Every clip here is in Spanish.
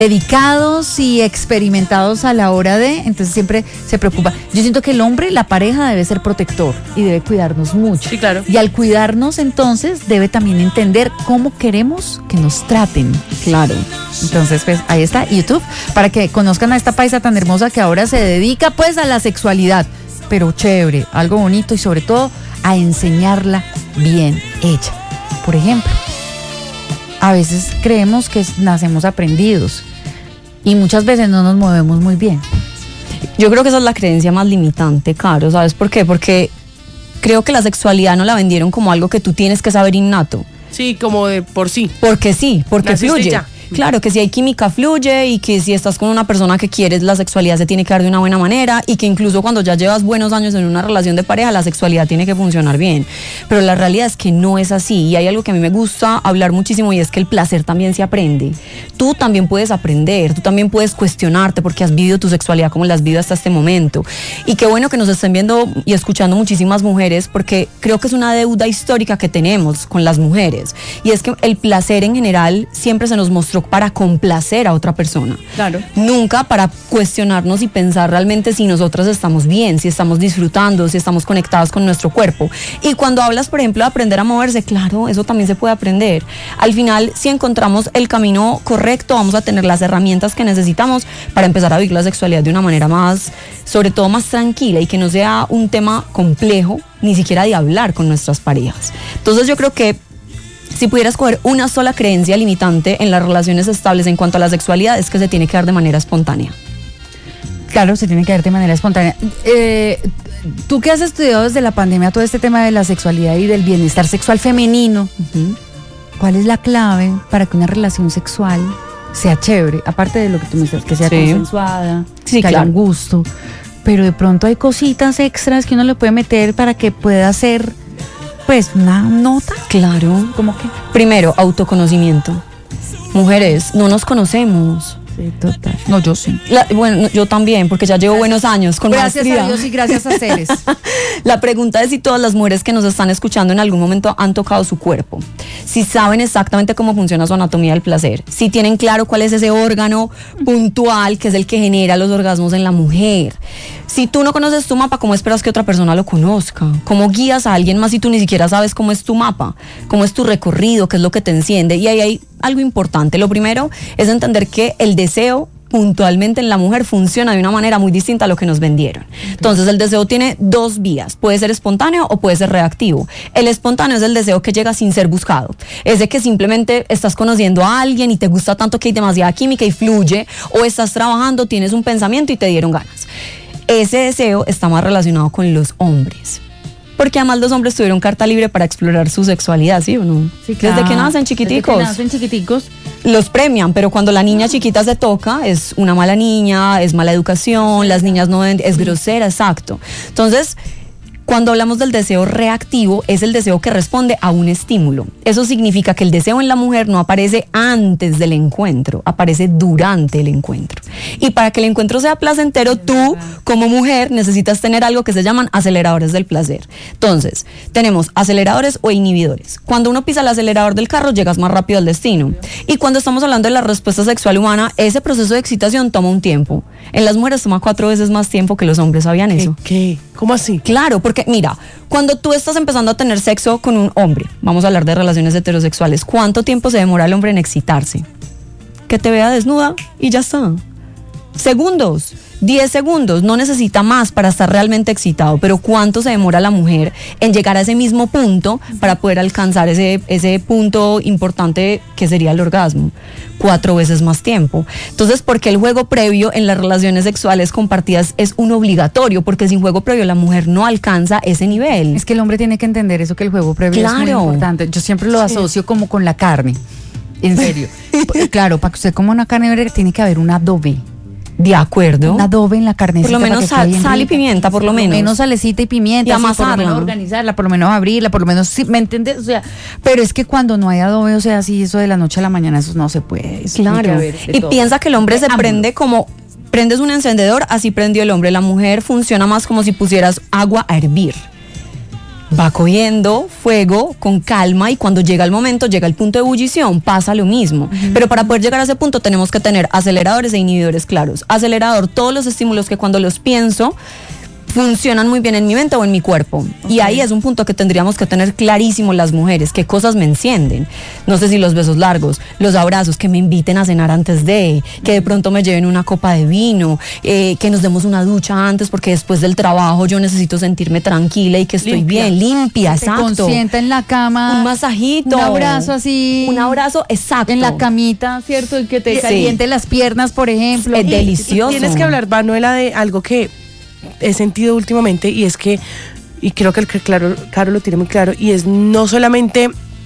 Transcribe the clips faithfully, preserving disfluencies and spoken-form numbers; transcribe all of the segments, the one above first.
dedicados y experimentados a la hora de, entonces siempre se preocupa. Yo siento que el hombre, la pareja debe ser protector y debe cuidarnos mucho. Sí, claro. Y al cuidarnos entonces debe también entender cómo queremos que nos traten. Claro. Entonces pues ahí está YouTube para que conozcan a esta paisa tan hermosa que ahora se dedica pues a la sexualidad, pero chévere, algo bonito y sobre todo a enseñarla bien hecha. Por ejemplo, a veces creemos que nacemos aprendidos y muchas veces no nos movemos muy bien. Yo creo que esa es la creencia más limitante, Caro. ¿Sabes por qué? Porque creo que la sexualidad no la vendieron como algo que tú tienes que saber innato. Sí, como de por sí. Porque sí, porque Naciste fluye. ya. Claro, que si hay química fluye y que si estás con una persona que quieres, la sexualidad se tiene que dar de una buena manera y que incluso cuando ya llevas buenos años en una relación de pareja, la sexualidad tiene que funcionar bien. Pero la realidad es que no es así y hay algo que a mí me gusta hablar muchísimo y es que el placer también se aprende. Tú también puedes aprender, tú también puedes cuestionarte porque has vivido tu sexualidad como la has vivido hasta este momento. Y qué bueno que nos estén viendo y escuchando muchísimas mujeres porque creo que es una deuda histórica que tenemos con las mujeres. Y es que el placer en general siempre se nos mostró para complacer a otra persona. Claro. Nunca para cuestionarnos y pensar realmente si nosotras estamos bien, si estamos disfrutando, si estamos conectadas con nuestro cuerpo. Y cuando hablas, por ejemplo, de aprender a moverse, claro, eso también se puede aprender. Al final, si encontramos el camino correcto, vamos a tener las herramientas que necesitamos para empezar a vivir la sexualidad de una manera más, sobre todo más tranquila y que no sea un tema complejo, ni siquiera de hablar con nuestras parejas. Entonces yo creo que si pudieras coger una sola creencia limitante en las relaciones estables en cuanto a la sexualidad, es que se tiene que dar de manera espontánea. Claro, se tiene que dar de manera espontánea. Eh, tú que has estudiado desde la pandemia todo este tema de la sexualidad y del bienestar sexual femenino, uh-huh. ¿Cuál es la clave para que una relación sexual sea chévere? Aparte de lo que tú me dices, que sea sí. consensuada, sí, que claro. haya un gusto, pero de pronto hay cositas extras que uno le puede meter para que pueda ser pues una nota. Claro. ¿Cómo que? Primero, autoconocimiento. Mujeres, no nos conocemos. Sí, total. No, yo sí. La, bueno, yo también, porque ya llevo buenos años con gracias maestría. a Dios y gracias a Ceres. La pregunta es si todas las mujeres que nos están escuchando en algún momento han tocado su cuerpo, si saben exactamente cómo funciona su anatomía del placer, si tienen claro cuál es ese órgano puntual que es el que genera los orgasmos en la mujer. Si tú no conoces tu mapa, ¿cómo esperas que otra persona lo conozca? ¿Cómo guías a alguien más si tú ni siquiera sabes cómo es tu mapa? ¿Cómo es tu recorrido? ¿Qué es lo que te enciende? Y ahí hay algo importante. Lo primero es entender que el deseo puntualmente en la mujer funciona de una manera muy distinta a lo que nos vendieron. Entonces el deseo tiene dos vías, puede ser espontáneo o puede ser reactivo. El espontáneo es el deseo que llega sin ser buscado, es de que simplemente estás conociendo a alguien y te gusta tanto que hay demasiada química y fluye, o estás trabajando, tienes un pensamiento y te dieron ganas. Ese deseo está más relacionado con los hombres, porque además los hombres tuvieron carta libre para explorar su sexualidad, ¿sí o no? Sí, claro. Desde que nacen chiquiticos. Desde que nacen chiquiticos. Los premian, pero cuando la niña chiquita se toca, es una mala niña, es mala educación, las niñas no deben, es grosera, exacto. Entonces, cuando hablamos del deseo reactivo, es el deseo que responde a un estímulo. Eso significa que el deseo en la mujer no aparece antes del encuentro, aparece durante el encuentro. Y para que el encuentro sea placentero, tú, como mujer, necesitas tener algo que se llaman aceleradores del placer. Entonces, tenemos aceleradores o inhibidores. Cuando uno pisa el acelerador del carro, llegas más rápido al destino. Y cuando estamos hablando de la respuesta sexual humana, ese proceso de excitación toma un tiempo. En las mujeres toma cuatro veces más tiempo que los hombres. ¿Sabían eso? ¿Qué? ¿Cómo así? Claro, porque mira, cuando tú estás empezando a tener sexo con un hombre, vamos a hablar de relaciones heterosexuales, ¿cuánto tiempo se demora el hombre en excitarse? Que te vea desnuda y ya está. Segundos, diez segundos, no necesita más para estar realmente excitado, pero ¿cuánto se demora la mujer en llegar a ese mismo punto para poder alcanzar ese, ese punto importante que sería el orgasmo? Cuatro veces más tiempo. Entonces, ¿por qué el juego previo en las relaciones sexuales compartidas es un obligatorio? Porque sin juego previo la mujer no alcanza ese nivel. Es que el hombre tiene que entender eso, que el juego previo claro. es muy importante. Yo siempre lo sí. asocio como con la carne, en serio. Claro, para que usted coma una carne tiene que haber un adobe. De acuerdo. Un adobe en la carnecita. Por lo menos sal, sal y pimienta, por lo menos. Por lo menos salecita y pimienta. Y amasarla. Por lo menos organizarla, por lo menos abrirla, por lo menos, sí, ¿me entiendes? O sea, pero es que cuando no hay adobe, o sea, así eso de la noche a la mañana, eso no se puede. Claro. Y todo. Piensa que el hombre se prende como, prendes un encendedor, así prendió el hombre. La mujer funciona más como si pusieras agua a hervir. va cogiendo fuego con calma y cuando llega el momento, llega el punto de ebullición, pasa lo mismo. Uh-huh. Pero para poder llegar a ese punto tenemos que tener aceleradores e inhibidores claros. Acelerador, todos los estímulos que cuando los pienso funcionan muy bien en mi mente o en mi cuerpo. Okay. Y ahí es un punto que tendríamos que tener clarísimo las mujeres, qué cosas me encienden. No sé si los besos largos, los abrazos, que me inviten a cenar antes de, que de pronto me lleven una copa de vino, eh, que nos demos una ducha antes porque después del trabajo yo necesito sentirme tranquila y que estoy limpia. bien, limpia, que exacto. Te consienta en la cama. Un masajito. Un abrazo así. Un abrazo, exacto. En la camita, ¿cierto? El que te sí. caliente las piernas, por ejemplo. Es delicioso. Tienes que hablar, Manuela, de algo que he sentido últimamente y es que, y creo que el que claro, Caro lo tiene muy claro, y es no solamente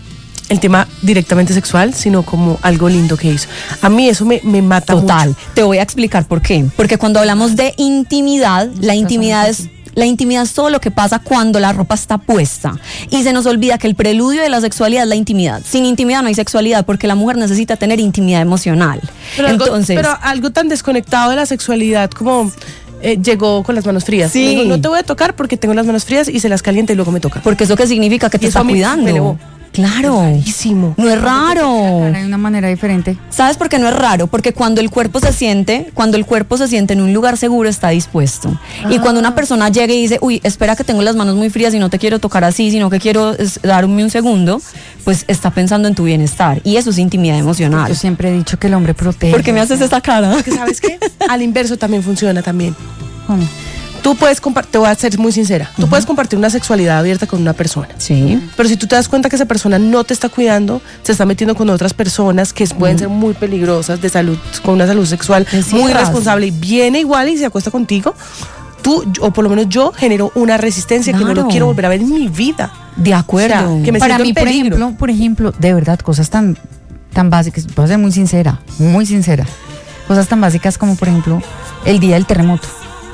el tema directamente sexual, sino como algo lindo que hizo. A mí eso me, me mata Total. mucho. Te voy a explicar por qué. Porque cuando hablamos de intimidad, la intimidad es... La intimidad es todo lo que pasa cuando la ropa está puesta. Y se nos olvida que el preludio de la sexualidad es la intimidad. Sin intimidad no hay sexualidad porque la mujer necesita tener intimidad emocional. Pero, Entonces, algo, pero algo tan desconectado de la sexualidad como... Eh, llegó con las manos frías. Sí. Dijo, no te voy a tocar porque tengo las manos frías y se las calienta y luego me toca. Porque eso qué significa que te está cuidando. Claro. Es rarísimo. No es raro. Hay una manera diferente. ¿Sabes por qué no es raro? Porque cuando el cuerpo se siente, cuando el cuerpo se siente en un lugar seguro, está dispuesto. Ah. Y cuando una persona llega y dice, uy, espera que tengo las manos muy frías y no te quiero tocar así, sino que quiero es, darme un segundo, pues está pensando en tu bienestar. Y eso es intimidad emocional. Yo siempre he dicho que el hombre protege. ¿Por qué me haces esa cara? Porque ¿sabes qué? Al inverso también funciona también. ¿Cómo? Tú puedes compartir, te voy a ser muy sincera, tú uh-huh. puedes compartir una sexualidad abierta con una persona. Sí. Pero si tú te das cuenta que esa persona no te está cuidando, se está metiendo con otras personas que pueden uh-huh. ser muy peligrosas, de salud, con una salud sexual es muy irras. responsable, y viene igual y se acuesta contigo, tú, o por lo menos yo, genero una resistencia claro. que no lo quiero volver a ver en mi vida. De acuerdo. O sea, que me Para mí, en por ejemplo, por ejemplo, de verdad, cosas tan, tan básicas, voy a ser muy sincera, muy sincera, cosas tan básicas como, por ejemplo, el día del terremoto.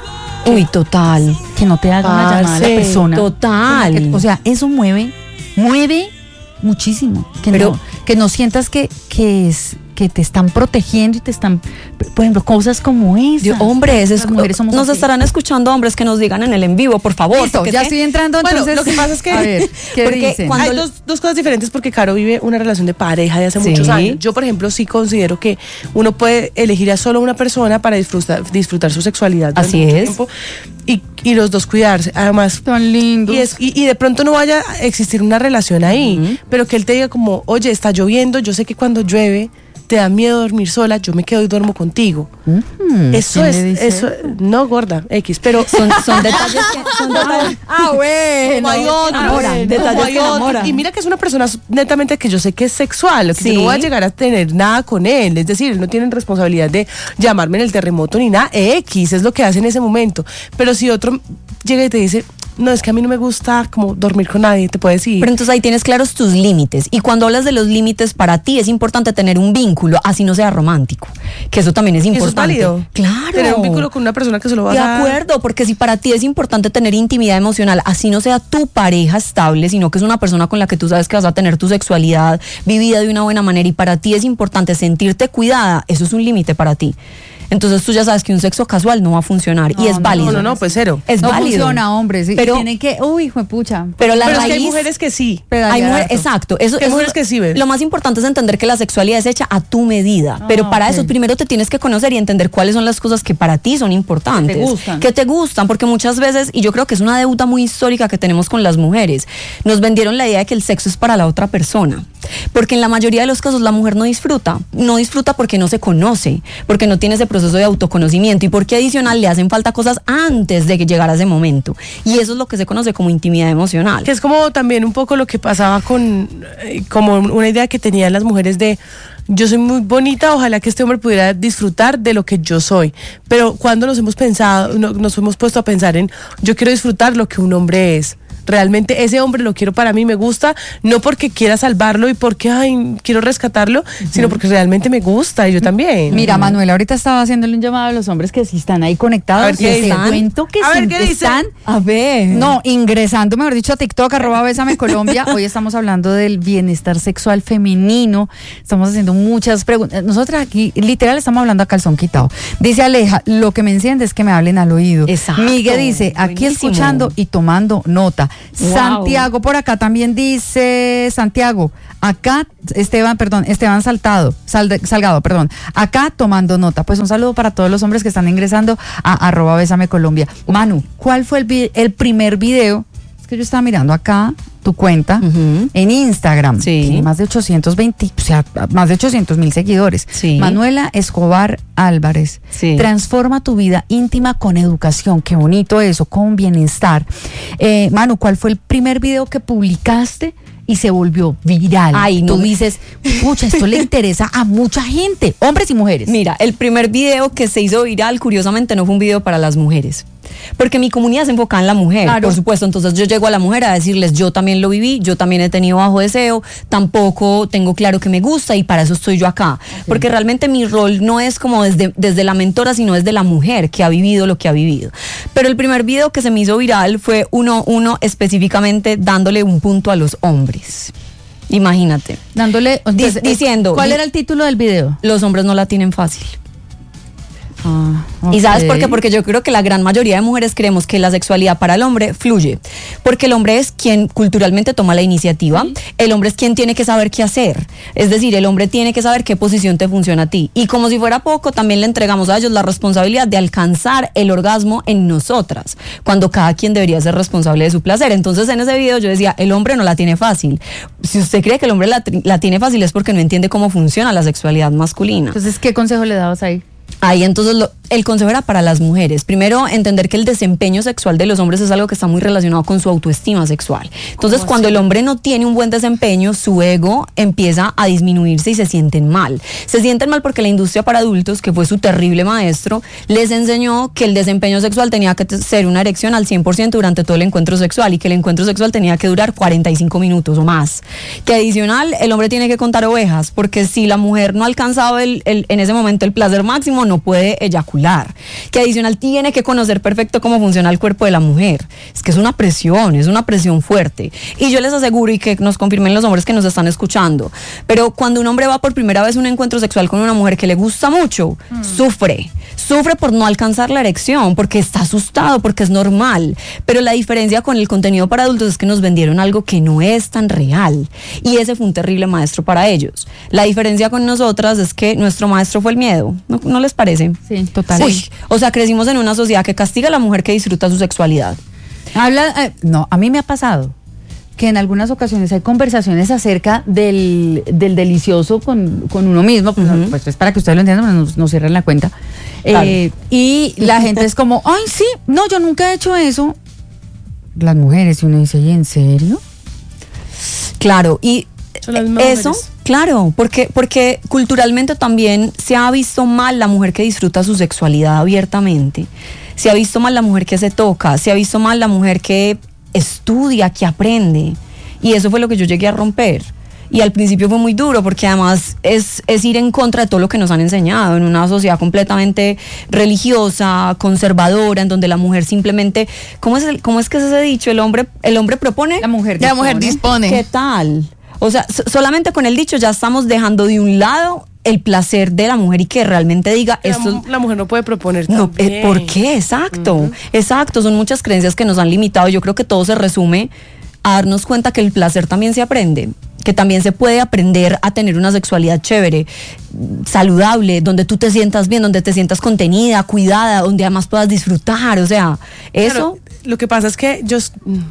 Uy, total. Que no te haga una llamada a la persona. Total. Que, o sea, eso mueve, mueve muchísimo. Que Pero no, que no sientas que, que es que te están protegiendo y te están, por ejemplo, cosas como esas. Yo, hombres, es, mujeres somos nos así. Estarán escuchando hombres que nos digan en el en vivo, por favor. Listo, ya es que, estoy entrando, entonces. Bueno, lo que pasa es que a ver, ¿qué porque dicen? cuando hay dos, dos cosas diferentes porque Caro vive una relación de pareja de hace sí. muchos años. Yo, por ejemplo, sí considero que uno puede elegir a solo una persona para disfrutar, disfrutar su sexualidad. Así es. Tiempo y, y los dos cuidarse, además. Tan lindos. Y, es, y, y de pronto no vaya a existir una relación ahí, uh-huh. pero que él te diga como, oye, está lloviendo, yo sé que cuando llueve te da miedo dormir sola, yo me quedo y duermo contigo. Mm, eso es, eso, no gorda, X, pero son, son detalles que son detalles. Ah, bueno. Como hay otros, Ahora, detalles como hay que otros. enamoran. Y mira que es una persona netamente que yo sé que es sexual, que sí. yo no voy a llegar a tener nada con él, es decir, él no tiene responsabilidad de llamarme en el terremoto ni nada, X, es lo que hace en ese momento. Pero si otro llega y te dice, no, es que a mí no me gusta como dormir con nadie, te puedes ir. Pero entonces ahí tienes claros tus límites. Y cuando hablas de los límites, para ti es importante tener un vínculo, así no sea romántico. Que eso también es importante. ¿Eso es válido? Claro. Tener un vínculo con una persona que se lo va a De dar. acuerdo, porque si para ti es importante tener intimidad emocional, así no sea tu pareja estable, sino que es una persona con la que tú sabes que vas a tener tu sexualidad vivida de una buena manera y para ti es importante sentirte cuidada, eso es un límite para ti. Entonces tú ya sabes que un sexo casual no va a funcionar no, y es no, válido. No, no, no, pues cero. Es no válido. funciona, hombre. Sí, pero tienen que, uy, hijo de pucha. Pero la pero raíz, es que hay mujeres que sí. Hay mujeres, exacto. Eso, hay eso, mujeres que sí ven. Lo más importante es entender que la sexualidad es hecha a tu medida. Ah, pero para okay. eso primero te tienes que conocer y entender cuáles son las cosas que para ti son importantes. Que te gustan. Que te gustan, porque muchas veces, y yo creo que es una deuda muy histórica que tenemos con las mujeres, nos vendieron la idea de que el sexo es para la otra persona. Porque en la mayoría de los casos la mujer no disfruta. No disfruta porque no se conoce, porque no tiene ese proceso de autoconocimiento y porque adicional le hacen falta cosas antes de que llegara ese momento. Y eso es lo que se conoce como intimidad emocional. Que es como también un poco lo que pasaba con, eh, como una idea que tenían las mujeres de, yo soy muy bonita, ojalá que este hombre pudiera disfrutar de lo que yo soy. Pero cuando nos hemos pensado, no, nos hemos puesto a pensar en, yo quiero disfrutar lo que un hombre es. Realmente ese hombre lo quiero para mí, me gusta, no porque quiera salvarlo y porque ay, quiero rescatarlo, uh-huh. sino porque realmente me gusta y yo también. Mira, Manuela ahorita estaba haciéndole un llamado a los hombres que si están ahí conectados. A ver, ¿qué te cuento que a si ver, ¿qué están, a ver. no, ingresando, mejor dicho, a TikTok, arroba Bésame Colombia. Hoy estamos hablando del bienestar sexual femenino. Estamos haciendo muchas preguntas. Nosotras aquí, literal, estamos hablando a calzón quitado. Dice Aleja, lo que me enciende es que me hablen al oído. Exacto. Miguel dice, aquí buenísimo. Escuchando y tomando nota. Wow. Santiago por acá también dice, Santiago, acá, Esteban, perdón, Esteban Saltado, Sal, Salgado, perdón, acá tomando nota. Pues un saludo para todos los hombres que están ingresando a arroba Bésame Colombia. Manu, ¿cuál fue el, vi- el primer video? Es que yo estaba mirando acá tu cuenta Ujú. en Instagram. Sí. Tiene más de ochocientos veinte, o sea, más de ochocientos mil seguidores. Sí. Manuela Escobar Álvarez. Sí. Transforma tu vida íntima con educación. Qué bonito eso, con bienestar. Eh, Manu, ¿cuál fue el primer video que publicaste y se volvió viral? Ay, no Tú me- dices, pucha, esto le interesa a mucha gente, hombres y mujeres. Mira, el primer video que se hizo viral, curiosamente, no fue un video para las mujeres. Porque mi comunidad se enfocaba en la mujer, Claro. por supuesto. Entonces yo llego a la mujer a decirles, yo también lo viví, yo también he tenido bajo deseo, tampoco tengo claro que me gusta y para eso estoy yo acá. Porque realmente mi rol no es como desde, desde la mentora, sino desde la mujer que ha vivido lo que ha vivido. Pero el primer video que se me hizo viral fue uno, uno específicamente dándole un punto a los hombres. Imagínate. Dándole, entonces, Di- diciendo- ¿cuál di- era el título del video? Los hombres no la tienen fácil. Ah, ¿Y sabes ok. por qué? Porque yo creo que la gran mayoría de mujeres creemos que la sexualidad para el hombre fluye. Porque el hombre es quien culturalmente toma la iniciativa. El hombre es quien tiene que saber qué hacer. Es decir, el hombre tiene que saber qué posición te funciona a ti. Y como si fuera poco, también le entregamos a ellos la responsabilidad de alcanzar el orgasmo en nosotras, cuando cada quien debería ser responsable de su placer. Entonces en ese video yo decía, el hombre no la tiene fácil. Si usted cree que el hombre la, tri- la tiene fácil es porque no entiende cómo funciona la sexualidad masculina. Entonces, ¿qué consejo le dabas ahí? Ahí entonces lo- el consejo era para las mujeres. Primero, entender que el desempeño sexual de los hombres es algo que está muy relacionado con su autoestima sexual. Entonces, cuando el hombre no tiene un buen desempeño, su ego empieza a disminuirse y se sienten mal. Se sienten mal porque la industria para adultos, que fue su terrible maestro, les enseñó que el desempeño sexual tenía que t- ser una erección al cien por ciento durante todo el encuentro sexual y que el encuentro sexual tenía que durar cuarenta y cinco minutos o más. Que adicional, el hombre tiene que contar ovejas, porque si la mujer no ha alcanzado el, el- en ese momento el placer máximo, no puede eyacular. Que adicional tiene que conocer perfecto cómo funciona el cuerpo de la mujer. Es que es una presión, es una presión fuerte. Y yo les aseguro, y que nos confirmen los hombres que nos están escuchando, pero cuando un hombre va por primera vez a un encuentro sexual con una mujer que le gusta mucho, mm. sufre. Sufre por no alcanzar la erección, porque está asustado, porque es normal. Pero la diferencia con el contenido para adultos es que nos vendieron algo que no es tan real. Y ese fue un terrible maestro para ellos. La diferencia con nosotras es que nuestro maestro fue el miedo. ¿No, no les parece? Sí, total. Uy, o sea, crecimos en una sociedad que castiga a la mujer que disfruta su sexualidad. Habla, eh, no, a mí me ha pasado que en algunas ocasiones hay conversaciones acerca del, del delicioso con, con uno mismo, pues, Ujú. pues es para que ustedes lo entiendan, no, no cierren la cuenta. Claro. Eh, y la gente es como, ay, sí, no, yo nunca he hecho eso. Las mujeres, y uno dice, ¿y en serio? Claro, y Son las mismas eso, mujeres. claro, porque, porque culturalmente también se ha visto mal la mujer que disfruta su sexualidad abiertamente. Se ha visto mal la mujer que se toca, se ha visto mal la mujer que estudia, que aprende. Y eso fue lo que yo llegué a romper. Y al principio fue muy duro porque además es, es ir en contra de todo lo que nos han enseñado en una sociedad completamente religiosa, conservadora, en donde la mujer simplemente, ¿cómo es, el, cómo es que es ese dicho? El hombre, el hombre propone. La mujer La mujer dispone. ¿Qué tal? O sea, so- solamente con el dicho ya estamos dejando de un lado el placer de la mujer y que realmente diga La, esto. la mujer no puede proponer No, también. eh, ¿por qué? Exacto, exacto. Son muchas creencias que nos han limitado. Yo creo que todo se resume a darnos cuenta que el placer también se aprende, que también se puede aprender a tener una sexualidad chévere, saludable, donde tú te sientas bien, donde te sientas contenida, cuidada, donde además puedas disfrutar. O sea, eso. Claro, lo que pasa es que yo s- mm,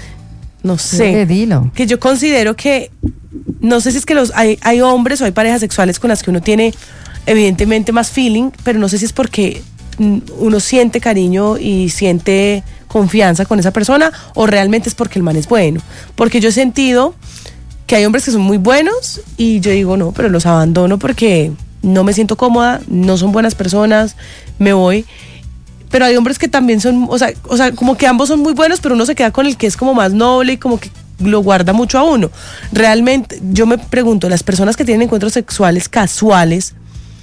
no sé. Sí, dilo. Que yo considero que no sé si es que los hay, hay hombres o hay parejas sexuales con las que uno tiene evidentemente más feeling, pero no sé si es porque mm, uno siente cariño y siente confianza con esa persona o realmente es porque el man es bueno. Porque yo he sentido que hay hombres que son muy buenos y yo digo, no, pero los abandono porque no me siento cómoda, no son buenas personas, me voy. Pero hay hombres que también son, o sea, o sea, como que ambos son muy buenos, pero uno se queda con el que es como más noble y como que lo guarda mucho a uno. Realmente, yo me pregunto, las personas que tienen encuentros sexuales casuales,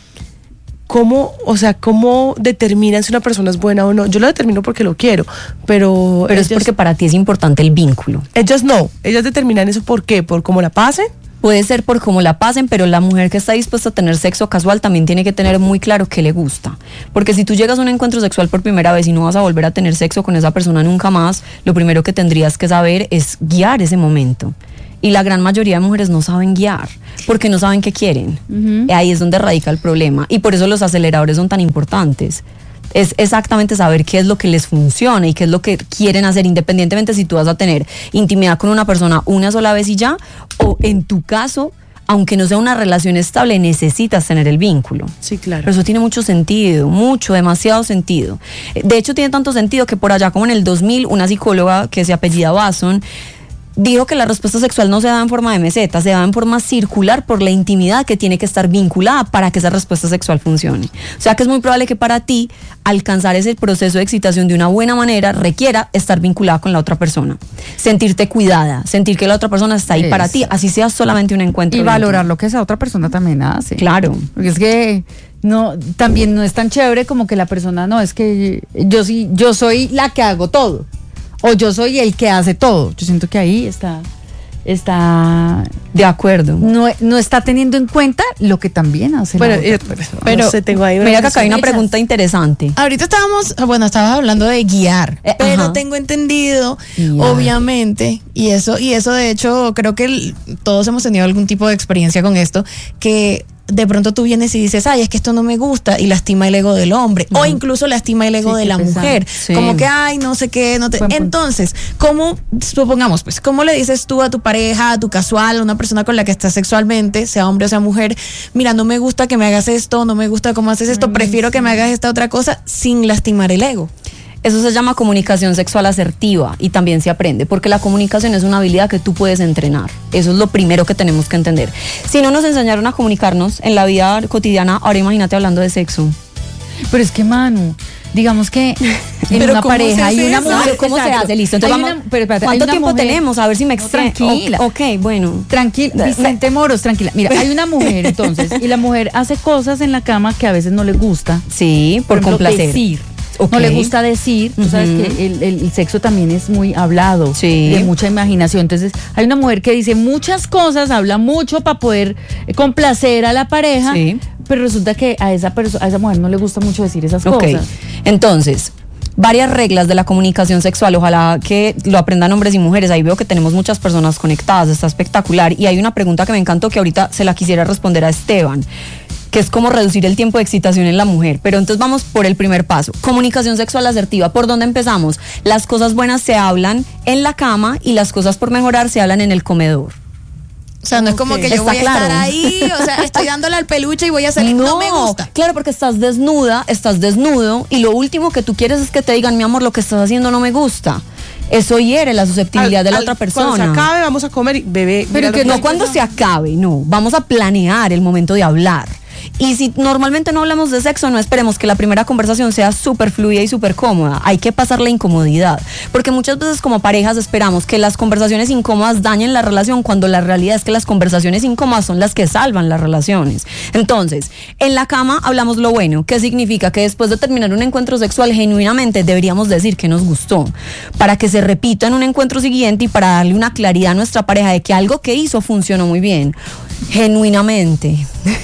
¿cómo, o sea, cómo determinan si una persona es buena o no? Yo lo determino porque lo quiero, pero... Pero es ellas- porque para ti es importante el vínculo. Ellas no, ellas determinan eso ¿por qué? Por cómo la pasen. Puede ser por cómo la pasen, pero la mujer que está dispuesta a tener sexo casual también tiene que tener muy claro qué le gusta. Porque si tú llegas a un encuentro sexual por primera vez y no vas a volver a tener sexo con esa persona nunca más, lo primero que tendrías que saber es guiar ese momento. Y la gran mayoría de mujeres no saben guiar, porque no saben qué quieren. Uh-huh. Ahí es donde radica el problema. Y por eso los aceleradores son tan importantes. Es exactamente saber qué es lo que les funciona y qué es lo que quieren hacer, independientemente si tú vas a tener intimidad con una persona una sola vez y ya, o en tu caso, aunque no sea una relación estable, necesitas tener el vínculo. Sí, claro. Pero eso tiene mucho sentido, mucho, demasiado sentido. De hecho, tiene tanto sentido que por allá como en el dos mil, una psicóloga que se apellida Basson dijo que la respuesta sexual no se da en forma de meseta, se da en forma circular por la intimidad que tiene que estar vinculada para que esa respuesta sexual funcione. O sea que es muy probable que para ti alcanzar ese proceso de excitación de una buena manera requiera estar vinculada con la otra persona, sentirte cuidada, sentir que la otra persona está ahí es. para ti, así sea solamente un encuentro. Y valorar lo que esa otra persona también hace. Claro. Porque es que no, también no es tan chévere como que la persona, no, es que yo sí, yo soy la que hago todo. O yo soy el que hace todo. Yo siento que ahí está, está de acuerdo. No, no está teniendo en cuenta lo que también hace. Bueno, la eh, pero no sé, tengo ahí mira que acá hay una pregunta interesante. Ahorita estábamos, bueno, estabas hablando de guiar, eh, pero ajá. tengo entendido, guiar. obviamente, y eso, y eso de hecho creo que el, todos hemos tenido algún tipo de experiencia con esto, que de pronto tú vienes y dices, ay, es que esto no me gusta, y lastima el ego del hombre, uh-huh. o incluso lastima el ego sí, de la pesado. mujer, sí. como que, ay, no sé qué, no te... Entonces, ¿cómo, supongamos, pues, cómo le dices tú a tu pareja, a tu casual, a una persona con la que estás sexualmente, sea hombre o sea mujer, mira, no me gusta que me hagas esto, no me gusta cómo haces esto, prefiero que me hagas esta otra cosa, sin lastimar el ego? Eso se llama comunicación sexual asertiva y también se aprende, porque la comunicación es una habilidad que tú puedes entrenar. Eso es lo primero que tenemos que entender. Si no nos enseñaron a comunicarnos en la vida cotidiana, ahora imagínate hablando de sexo. Pero es que, Manu, digamos que en una pareja hay una mujer. ¿Cómo se hace? Listo. Entonces vamos, una, pero espérate, ¿cuánto tiempo mujer, tenemos? A ver si me extraño. Tranquila. Ok, okay bueno. Tranquila. Vicente Moros, tranquila. Mira, hay una mujer entonces, y la mujer hace cosas en la cama que a veces no le gusta. Sí, por, por complacer. Decir. Okay. No le gusta decir, tú uh-huh. sabes que el, el, el sexo también es muy hablado, sí. de mucha imaginación. Entonces, hay una mujer que dice muchas cosas, habla mucho para poder complacer a la pareja, sí. pero resulta que a esa persona, a esa mujer no le gusta mucho decir esas okay. cosas. Entonces, varias reglas de la comunicación sexual, ojalá que lo aprendan hombres y mujeres. Ahí veo que tenemos muchas personas conectadas, está espectacular. Y hay una pregunta que me encantó que ahorita se la quisiera responder a Esteban, que es cómo reducir el tiempo de excitación en la mujer. Pero entonces vamos por el primer paso. Comunicación sexual asertiva. ¿Por dónde empezamos? Las cosas buenas se hablan en la cama y las cosas por mejorar se hablan en el comedor. O sea, no okay. es como que yo Está voy claro. a estar ahí, o sea, estoy dándole al peluche y voy a salir, no, no me gusta. Claro, porque estás desnuda, estás desnudo y lo último que tú quieres es que te digan, mi amor, lo que estás haciendo no me gusta. Eso hiere la susceptibilidad al, de la al, otra persona. Cuando se acabe, vamos a comer y bebé. Pero que no cuando se acabe, no. Vamos a planear el momento de hablar. Y si normalmente no hablamos de sexo, no esperemos que la primera conversación sea súper fluida y súper cómoda. Hay que pasar la incomodidad. Porque muchas veces como parejas esperamos que las conversaciones incómodas dañen la relación, cuando la realidad es que las conversaciones incómodas son las que salvan las relaciones. Entonces, en la cama hablamos lo bueno. ¿Qué significa? Que después de terminar un encuentro sexual, genuinamente deberíamos decir que nos gustó, para que se repita en un encuentro siguiente y para darle una claridad a nuestra pareja de que algo que hizo funcionó muy bien. Genuinamente.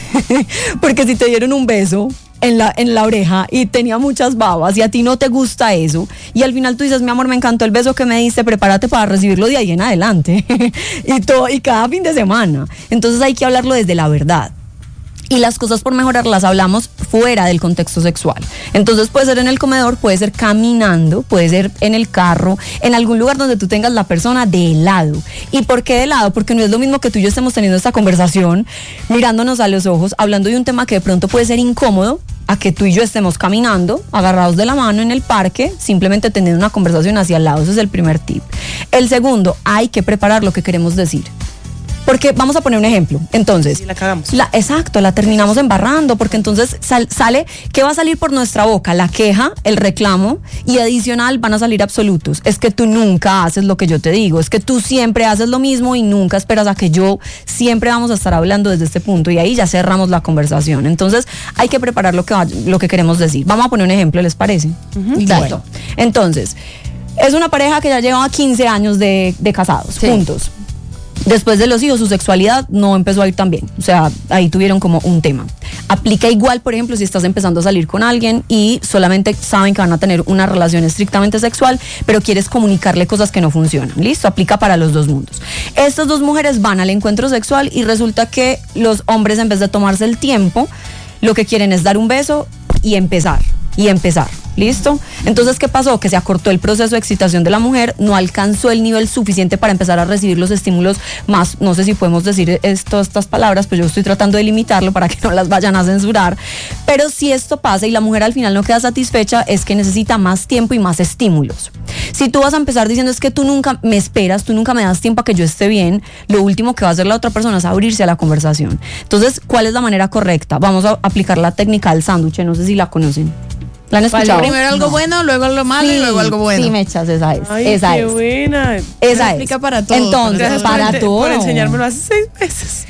Porque si te dieron un beso en la, en la oreja y tenía muchas babas y a ti no te gusta eso, y al final tú dices, mi amor, me encantó el beso que me diste, prepárate para recibirlo de ahí en adelante. y, todo, y cada fin de semana. Entonces hay que hablarlo desde la verdad. Y las cosas por mejorar las hablamos fuera del contexto sexual. Entonces puede ser en el comedor, puede ser caminando, puede ser en el carro, en algún lugar donde tú tengas la persona de lado. ¿Y por qué de lado? Porque no es lo mismo que tú y yo estemos teniendo esta conversación, mirándonos a los ojos, hablando de un tema que de pronto puede ser incómodo, a que tú y yo estemos caminando, agarrados de la mano en el parque, simplemente teniendo una conversación hacia el lado. Ese es el primer tip. El segundo, hay que preparar lo que queremos decir. Porque vamos a poner un ejemplo. Entonces, sí, la cagamos. La, exacto, la terminamos embarrando, porque entonces sal, sale, ¿qué va a salir por nuestra boca? La queja, el reclamo, y adicional van a salir absolutos. Es que tú nunca haces lo que yo te digo, es que tú siempre haces lo mismo y nunca esperas a que yo, siempre vamos a estar hablando desde este punto, y ahí ya cerramos la conversación. Entonces, hay que preparar lo que, lo que queremos decir. Vamos a poner un ejemplo, ¿les parece? Uh-huh. Exacto. Bueno. Entonces, es una pareja que ya lleva quince años de, de casados, sí. juntos. Después de los hijos, su sexualidad no empezó a ir tan bien. O sea, ahí tuvieron como un tema. Aplica igual, por ejemplo, si estás empezando a salir con alguien y solamente saben que van a tener una relación estrictamente sexual, pero quieres comunicarle cosas que no funcionan. ¿Listo? Aplica para los dos mundos. Estas dos mujeres van al encuentro sexual y resulta que los hombres, en vez de tomarse el tiempo, lo que quieren es dar un beso y empezar. Y empezar. ¿Listo? Entonces, ¿qué pasó? Que se acortó el proceso de excitación de la mujer, no alcanzó el nivel suficiente para empezar a recibir los estímulos más, no sé si podemos decir esto, estas palabras, pues yo estoy tratando de limitarlo para que no las vayan a censurar, pero si esto pasa y la mujer al final no queda satisfecha, es que necesita más tiempo y más estímulos. Si tú vas a empezar diciendo es que tú nunca me esperas, tú nunca me das tiempo a que yo esté bien, lo último que va a hacer la otra persona es abrirse a la conversación. Entonces, ¿cuál es la manera correcta? Vamos a aplicar la técnica del sándwich, no sé si la conocen. ¿La han escuchado? Primero algo no. bueno, luego algo malo sí, y luego algo bueno. Sí, Mechas, esa es. Ay, esa qué es. buena. Esa explica es. para todo. Entonces, Gracias para por, todo. por enseñármelo hace seis meses.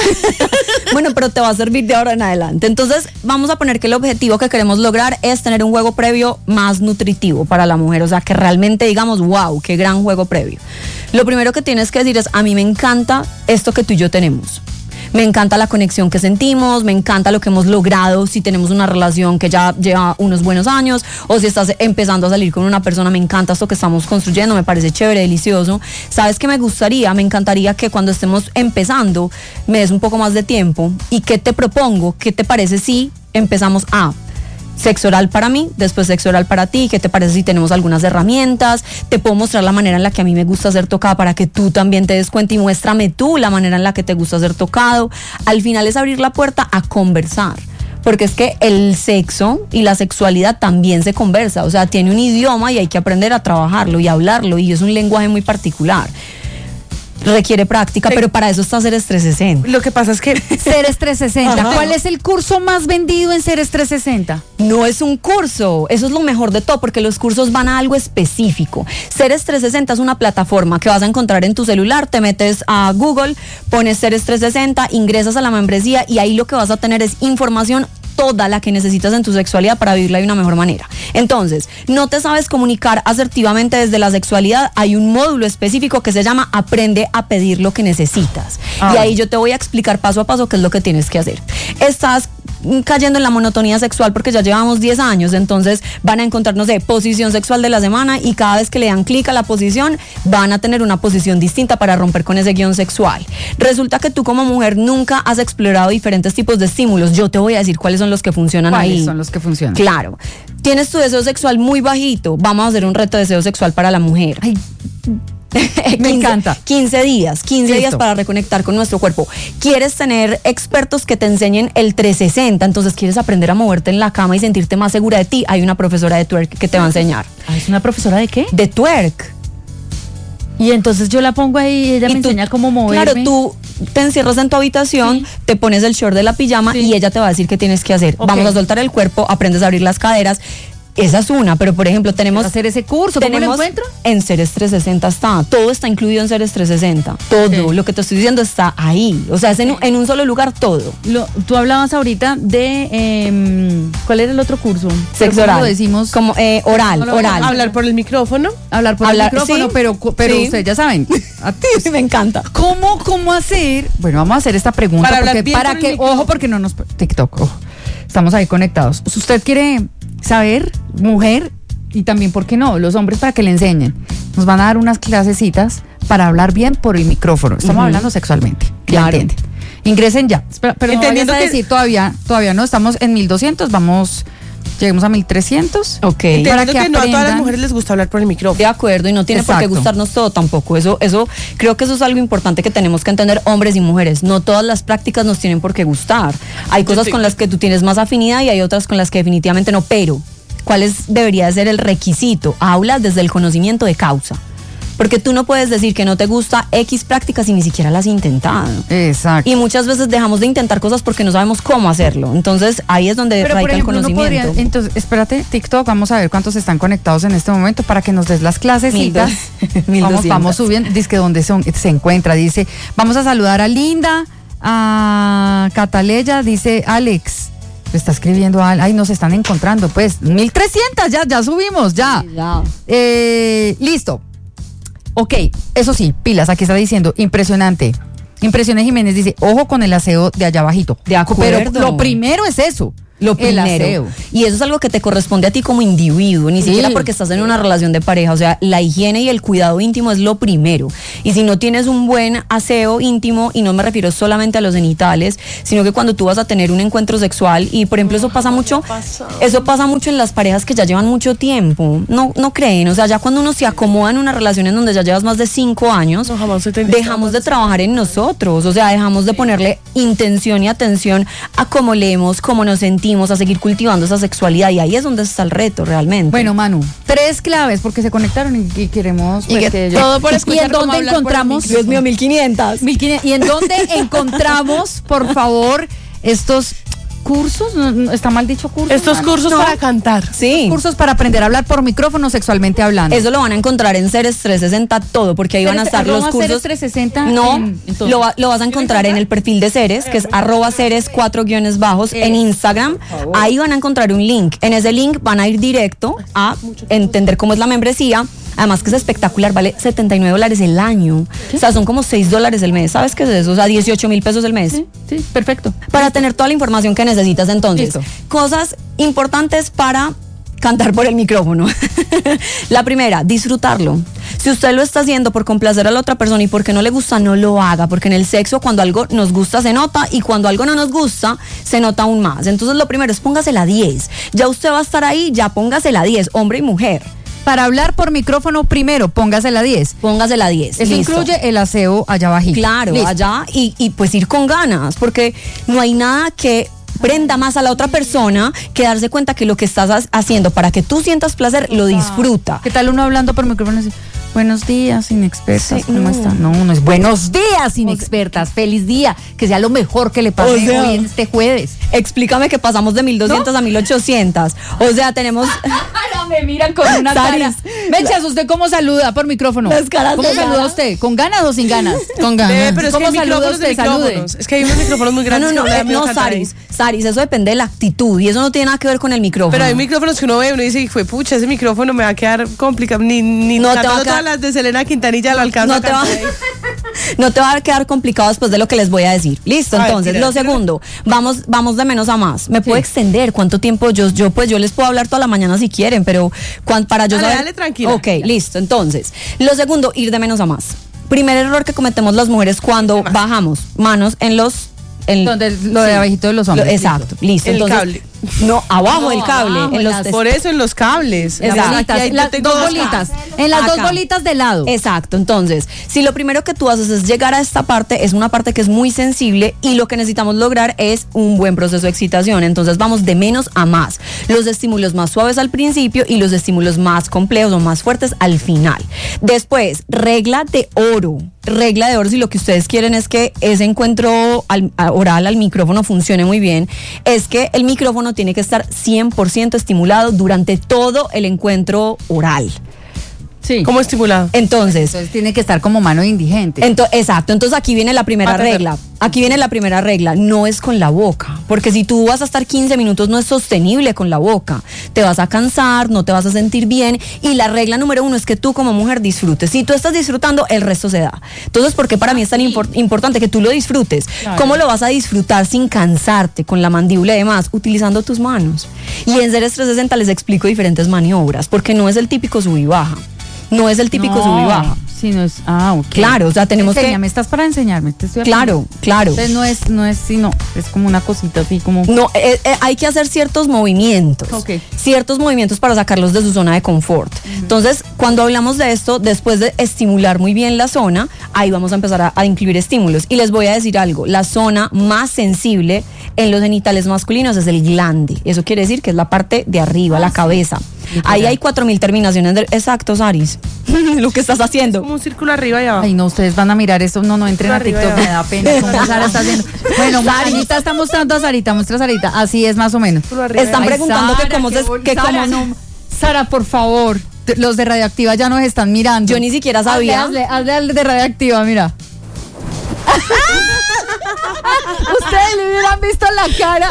Bueno, pero te va a servir de ahora en adelante. Entonces, vamos a poner que el objetivo que queremos lograr es tener un juego previo más nutritivo para la mujer. O sea, que realmente digamos, wow, qué gran juego previo. Lo primero que tienes que decir es, a mí me encanta esto que tú y yo tenemos. Me encanta la conexión que sentimos, me encanta lo que hemos logrado, si tenemos una relación que ya lleva unos buenos años o si estás empezando a salir con una persona, me encanta esto que estamos construyendo, me parece chévere, delicioso. ¿Sabes qué me gustaría? Me encantaría que cuando estemos empezando me des un poco más de tiempo. ¿Y qué te propongo? ¿Qué te parece si empezamos a sexo oral para mí, después sexo oral para ti? ¿Qué te parece si tenemos algunas herramientas? Te puedo mostrar la manera en la que a mí me gusta ser tocada para que tú también te des cuenta y muéstrame tú la manera en la que te gusta ser tocado. Al final es abrir la puerta a conversar, porque es que el sexo y la sexualidad también se conversa, o sea, tiene un idioma y hay que aprender a trabajarlo y hablarlo, y es un lenguaje muy particular. Requiere práctica, pero para eso está Ceres trescientos sesenta. Lo que pasa es que Ceres trescientos sesenta. Ajá. ¿Cuál es el curso más vendido en Ceres trescientos sesenta? No es un curso, eso es lo mejor de todo, porque los cursos van a algo específico. Ceres trescientos sesenta es una plataforma que vas a encontrar en tu celular, te metes a Google, pones Ceres trescientos sesenta, ingresas a la membresía y ahí lo que vas a tener es información toda la que necesitas en tu sexualidad para vivirla de una mejor manera. Entonces, no te sabes comunicar asertivamente desde la sexualidad, hay un módulo específico que se llama Aprende a pedir lo que necesitas. Ah. Y ahí yo te voy a explicar paso a paso qué es lo que tienes que hacer. Estás cayendo en la monotonía sexual porque ya llevamos diez años, entonces van a encontrar, no sé, posición sexual de la semana y cada vez que le dan clic a la posición van a tener una posición distinta para romper con ese guión sexual. Resulta que tú como mujer nunca has explorado diferentes tipos de estímulos. Yo te voy a decir cuáles son los que funcionan ahí. ¿Cuáles son los que funcionan? Claro. Tienes tu deseo sexual muy bajito, vamos a hacer un reto de deseo sexual para la mujer. Ay, quince, me encanta. quince días, quince Listo. días para reconectar con nuestro cuerpo. ¿Quieres tener expertos que te enseñen el trescientos sesenta? Entonces, ¿quieres aprender a moverte en la cama y sentirte más segura de ti? Hay una profesora de twerk que te va a enseñar. ¿Es una profesora de qué? De twerk. Y entonces yo la pongo ahí y ella Y me tú- enseña cómo moverme. Claro, tú te encierras en tu habitación, Sí. te pones el short de la pijama Sí. y ella te va a decir qué tienes que hacer. Ok. Vamos a soltar el cuerpo, aprendes a abrir las caderas. Esa es una, pero por ejemplo tenemos... hacer ese curso, ¿cómo lo tenemos encuentro? En Ceres trescientos sesenta está, todo está incluido en Ceres trescientos sesenta, todo Ok. lo que te estoy diciendo está ahí, o sea, es en, un- en un solo lugar todo. Lo, tú hablabas ahorita de em, ¿cuál era el otro curso? Sexo ¿Cómo oral. lo decimos? Como eh, oral, ¿Cómo lo- oral. hablar por el micrófono. Hablar por Hablar- el micrófono, sí. pero, pero Sí. ustedes ya saben. Sí, me encanta. ¿Cómo, cómo hacer? Bueno, vamos a hacer esta pregunta Para hablar porque, bien para por el que, micrófono. ojo, porque no nos TikTok, ojo. Estamos ahí conectados. ¿Usted quiere saber, mujer? Y también, ¿por qué no? Los hombres para que le enseñen. Nos van a dar unas clasecitas para hablar bien por el micrófono. Estamos Ujú. hablando sexualmente. ¿Ya Claro. entienden? Ingresen ya. Espera, pero Entendiendo no vayas a que- decir todavía, todavía no, estamos en mil doscientos, vamos, lleguemos a mil trescientos. Ok. Para Entendiendo que que, no a todas las aprendan. mujeres les gusta hablar por el micrófono. De acuerdo, y no tiene por qué Exacto. gustarnos todo tampoco. Eso, eso, creo que eso es algo importante que tenemos que entender hombres y mujeres. No todas las prácticas nos tienen por qué gustar. Hay cosas sí. con las que tú tienes más afinidad y hay otras con las que definitivamente no. Pero, ¿cuál es, debería ser el requisito? Hablas desde el conocimiento de causa. Porque tú no puedes decir que no te gusta X prácticas y ni siquiera las has intentado. Exacto. Y muchas veces dejamos de intentar cosas porque no sabemos cómo hacerlo. Entonces, ahí es donde Pero por radica el ejemplo, uno conocimiento. podría, entonces, espérate, TikTok, vamos a ver cuántos están conectados en este momento para que nos des las clasecitas. Mil vamos, doscientos. vamos subiendo, dice que donde son- se encuentra, dice, vamos a saludar a Linda, a Cataleya, dice Alex. Está escribiendo, Al- ay, nos están encontrando, pues, mil trescientos, ya, ya subimos, ya. Sí, ya. Eh, listo. Ok, eso sí, pilas, aquí está diciendo, impresionante. Impresiones Jiménez dice, ojo con el aseo de allá abajito. De acuerdo. Pero lo primero es eso. Lo primero. El aseo. Y eso es algo que te corresponde a ti como individuo, ni sí. siquiera porque estás en una relación de pareja. O sea, la higiene y el cuidado íntimo es lo primero. Y si no tienes un buen aseo íntimo, y no me refiero solamente a los genitales, sino que cuando tú vas a tener un encuentro sexual, y por ejemplo eso pasa mucho, eso pasa mucho en las parejas que ya llevan mucho tiempo. No, no creen, o sea, ya cuando uno se acomoda en una relación en donde ya llevas más de cinco años, no, jamás dejamos de trabajar en nosotros. O sea, dejamos de ponerle intención y atención a cómo leemos, cómo nos sentimos, a seguir cultivando esa sexualidad, y ahí es donde está el reto realmente. Bueno, Manu, tres claves porque se conectaron y, y queremos pues, y que que yo, todo por escuchar. ¿Y en dónde encontramos? Dios mío, mil quinientas. ¿Y en dónde encontramos, por favor, estos cursos? ¿No, está mal dicho cursos? Estos Manu? cursos no. para cantar. Sí. Cursos para aprender a hablar por micrófono sexualmente hablando. Eso lo van a encontrar en Ceres trescientos sesenta todo, porque ahí van a estar los cursos. Ceres trescientos sesenta? No, en, lo, lo vas a encontrar en el perfil de Ceres, que es arroba Ceres cuatro guiones bajos en Instagram. Ahí van a encontrar un link. En ese link van a ir directo a entender cómo es la membresía. Además que es espectacular, vale setenta y nueve dólares el año. ¿Qué? O sea, son como seis dólares el mes. ¿Sabes qué es eso? O sea, dieciocho mil pesos el mes. Sí, sí, perfecto. Para tener toda la información que necesitas entonces. Listo. Cosas importantes para cantar por el micrófono. La primera, disfrutarlo. Si usted lo está haciendo por complacer a la otra persona y porque no le gusta, no lo haga, porque en el sexo cuando algo nos gusta se nota, y cuando algo no nos gusta se nota aún más. Entonces lo primero es póngase la diez. Ya usted va a estar ahí, ya póngase la diez, hombre y mujer. Para hablar por micrófono, primero, póngase la diez. Póngase la diez. Eso listo. Incluye el aseo allá bajito. Claro, listo. allá y, y pues ir con ganas, porque no hay nada que prenda más a la otra persona que darse cuenta que lo que estás haciendo para que tú sientas placer, lo disfruta. ¿Qué tal uno hablando por micrófono? Buenos días, inexpertas, sí, ¿cómo no. están? No, no es buenos días, inexpertas, feliz día, que sea lo mejor que le pase o sea, hoy en este jueves. Explícame que pasamos de mil doscientas ¿no? a mil ochocientas. O sea, tenemos... No, me miran con una Saris, cara. Mechas, ¿usted cómo saluda por micrófono? Las caras ¿Cómo saluda cara? usted? ¿Con ganas o sin ganas? Con ganas. Eh, pero es ¿Cómo que saluda usted? Salude. Es que hay unos micrófonos muy grandes. No, no, no, no, no Saris, Saris, eso depende de la actitud y eso no tiene nada que ver con el micrófono. Pero hay micrófonos que uno ve y uno dice, fue pucha, ese micrófono me va a quedar complicado. Ni, ni no te va a quedar... todas las de Selena Quintanilla lo alcanza no te, va... no te va a quedar complicado después de lo que les voy a decir. Listo, Ay, entonces, tira, lo tira. segundo, vamos, vamos de menos a más. ¿Me sí. puedo extender? ¿Cuánto tiempo? Yo, yo, pues yo les puedo hablar toda la mañana si quieren, pero cuan, para yo dale, saber... Dale, tranquila. Ok, listo. Entonces, lo segundo, ir de menos a más. Primer error que cometemos las mujeres cuando bajamos manos en los... En, Donde lo de sí. abajito de los hombres. Lo, exacto, listo. El entonces, cable. No, abajo no, del cable. Abajo, en los las, por eso en los cables. Exacto. Aquí hay, las dos bolitas. En las Acá. dos bolitas de lado. Exacto. Entonces, si lo primero que tú haces es llegar a esta parte, es una parte que es muy sensible y lo que necesitamos lograr es un buen proceso de excitación. Entonces vamos de menos a más. Los estímulos más suaves al principio y los estímulos más complejos o más fuertes al final. Después, regla de oro. Regla de oro, si lo que ustedes quieren es que ese encuentro al, a, oral al micrófono funcione muy bien, es que el micrófono tiene que estar cien por ciento estimulado durante todo el encuentro oral. Sí. ¿Cómo estimulado? Entonces, Entonces tiene que estar como mano indigente. Ento, exacto, entonces aquí viene la primera Pátate. regla. Aquí viene la primera regla, no es con la boca, porque si tú vas a estar quince minutos no es sostenible con la boca, te vas a cansar, no te vas a sentir bien, y la regla número uno es que tú como mujer disfrutes. Si tú estás disfrutando, el resto se da. Entonces, ¿por qué para mí es tan import- importante que tú lo disfrutes? Claro. ¿Cómo lo vas a disfrutar sin cansarte, con la mandíbula y demás? Utilizando tus manos. Y en Ceres trescientos sesenta les explico diferentes maniobras, porque no es el típico sub y baja. No es el típico no, sub y baja. Sí, no es. Ah, ok. Claro, o sea, tenemos Enséñame, que. estás para enseñarme. Te estoy claro, claro. Entonces no es, no es, sino, es como una cosita así como. No, eh, eh, hay que hacer ciertos movimientos. Okay. Ciertos movimientos para sacarlos de su zona de confort. Uh-huh. Entonces, cuando hablamos de esto, después de estimular muy bien la zona, ahí vamos a empezar a, a incluir estímulos. Y les voy a decir algo: la zona más sensible en los genitales masculinos es el glande. Eso quiere decir que es la parte de arriba, ah, la cabeza. Sí. Ahí hay cuatro mil terminaciones de... Exacto, Saris. Lo que estás haciendo. Es como un círculo arriba y abajo. Ay, no, ustedes van a mirar eso. No, no, entren a TikTok, me da pena. Como Sara está haciendo. Bueno, Sarita está mostrando a Sarita. Muestra a Sarita. Así es, más o menos. Están Ay, preguntando Sara, que cómo se... Que Sara, cómo no. Sara, por favor. Los de Radioactiva ya nos están mirando. Yo ni siquiera sabía. Hazle, hazle, hazle al de Radioactiva, mira. Ustedes le hubieran visto la cara.